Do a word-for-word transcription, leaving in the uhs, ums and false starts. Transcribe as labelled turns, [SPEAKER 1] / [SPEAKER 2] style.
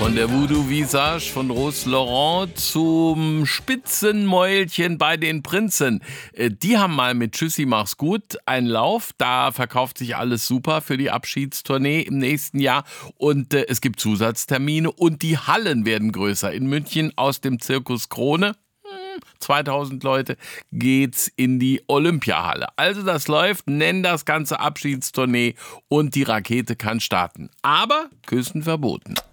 [SPEAKER 1] Von der Voodoo Visage von Rose Laurent zum Spitzenmäulchen bei den Prinzen. Äh, Die haben mal mit Tschüssi, mach's gut einen Lauf. Da verkauft sich alles super für die Abschiedstournee im nächsten Jahr. Und äh, es gibt Zusatztermine und die Hallen werden größer. In München aus dem Zirkus Krone, zweitausend Leute, geht's in die Olympiahalle. Also das läuft, nenn das Ganze Abschiedstournee und die Rakete kann starten. Aber Küssen verboten.